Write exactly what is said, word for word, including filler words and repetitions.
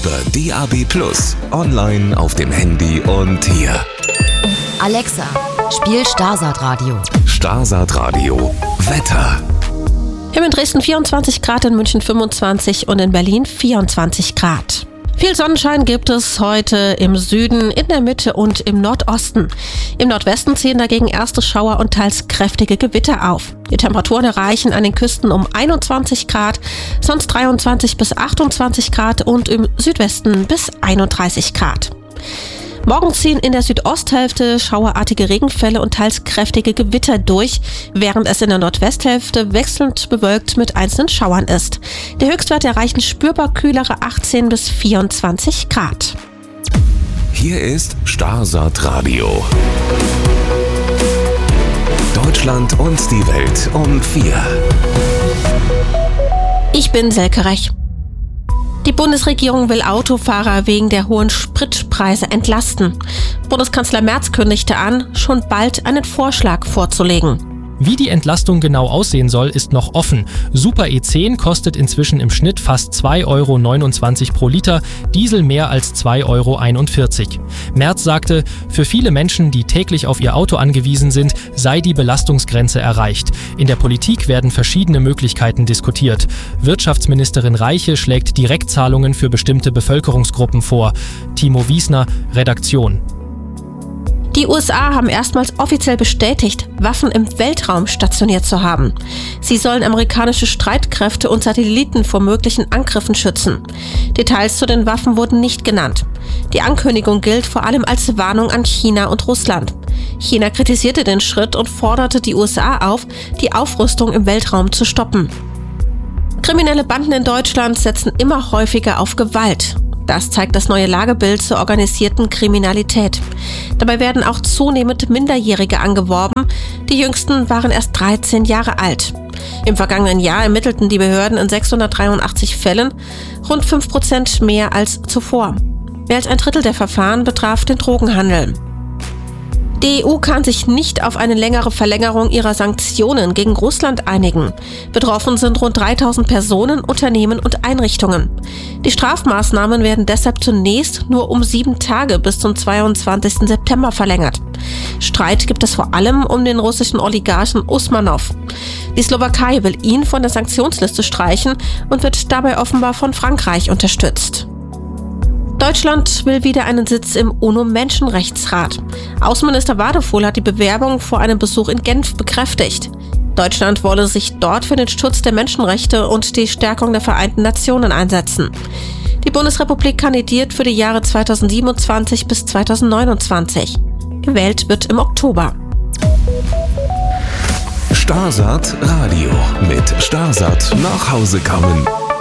über D A B plus, online auf dem Handy und hier. Alexa, spiel Starsat Radio. Starsat Radio Wetter. Wir haben in Dresden vierundzwanzig Grad, in München fünfundzwanzig und in Berlin vierundzwanzig Grad. Viel Sonnenschein gibt es heute im Süden, in der Mitte und im Nordosten. Im Nordwesten ziehen dagegen erste Schauer und teils kräftige Gewitter auf. Die Temperaturen erreichen an den Küsten um einundzwanzig Grad, sonst dreiundzwanzig bis achtundzwanzig Grad und im Südwesten bis einunddreißig Grad. Morgen ziehen in der Südosthälfte schauerartige Regenfälle und teils kräftige Gewitter durch, während es in der Nordwesthälfte wechselnd bewölkt mit einzelnen Schauern ist. Der Höchstwert erreichen spürbar kühlere achtzehn bis vierundzwanzig Grad. Hier ist Starsat Radio. Deutschland und die Welt um vier. Ich bin Selke Rech. Die Bundesregierung will Autofahrer wegen der hohen Spritpreise entlasten. Bundeskanzler Merz kündigte an, schon bald einen Vorschlag vorzulegen. Wie die Entlastung genau aussehen soll, ist noch offen. Super E zehn kostet inzwischen im Schnitt fast zwei Euro neunundzwanzig pro Liter, Diesel mehr als zwei Euro einundvierzig. Merz sagte, für viele Menschen, die täglich auf ihr Auto angewiesen sind, sei die Belastungsgrenze erreicht. In der Politik werden verschiedene Möglichkeiten diskutiert. Wirtschaftsministerin Reiche schlägt Direktzahlungen für bestimmte Bevölkerungsgruppen vor. Timo Wiesner, Redaktion. Die U S A haben erstmals offiziell bestätigt, Waffen im Weltraum stationiert zu haben. Sie sollen amerikanische Streitkräfte und Satelliten vor möglichen Angriffen schützen. Details zu den Waffen wurden nicht genannt. Die Ankündigung gilt vor allem als Warnung an China und Russland. China kritisierte den Schritt und forderte die U S A auf, die Aufrüstung im Weltraum zu stoppen. Kriminelle Banden in Deutschland setzen immer häufiger auf Gewalt. Das zeigt das neue Lagebild zur organisierten Kriminalität. Dabei werden auch zunehmend Minderjährige angeworben. Die jüngsten waren erst dreizehn Jahre alt. Im vergangenen Jahr ermittelten die Behörden in sechshundertdreiundachtzig Fällen, rund fünf Prozent mehr als zuvor. Mehr als ein Drittel der Verfahren betraf den Drogenhandel. Die E U kann sich nicht auf eine längere Verlängerung ihrer Sanktionen gegen Russland einigen. Betroffen sind rund dreitausend Personen, Unternehmen und Einrichtungen. Die Strafmaßnahmen werden deshalb zunächst nur um sieben Tage bis zum zweiundzwanzigsten September verlängert. Streit gibt es vor allem um den russischen Oligarchen Usmanov. Die Slowakei will ihn von der Sanktionsliste streichen und wird dabei offenbar von Frankreich unterstützt. Deutschland will wieder einen Sitz im UNO-Menschenrechtsrat. Außenminister Wadefuhl hat die Bewerbung vor einem Besuch in Genf bekräftigt. Deutschland wolle sich dort für den Schutz der Menschenrechte und die Stärkung der Vereinten Nationen einsetzen. Die Bundesrepublik kandidiert für die Jahre zweitausendsiebenundzwanzig bis zweitausendneunundzwanzig. Gewählt wird im Oktober. Starsat Radio mit Starsat nach Hause kommen.